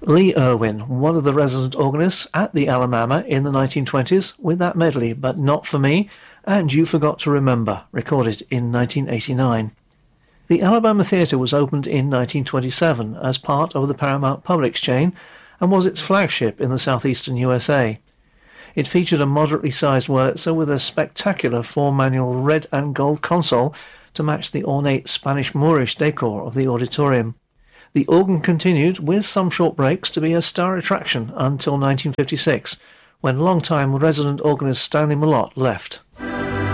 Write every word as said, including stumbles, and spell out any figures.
Lee Erwin, one of the resident organists at the Alabama in the nineteen twenties, with that medley, But Not For Me, and You Forgot to Remember, recorded in nineteen eighty-nine. The Alabama Theatre was opened in nineteen twenty-seven as part of the Paramount Publix chain and was its flagship in the southeastern U S A. It featured a moderately sized Wurlitzer with a spectacular four-manual red and gold console to match the ornate Spanish Moorish decor of the auditorium. The organ continued, with some short breaks, to be a star attraction until nineteen fifty-six, when long-time resident organist Stanley Mallott left.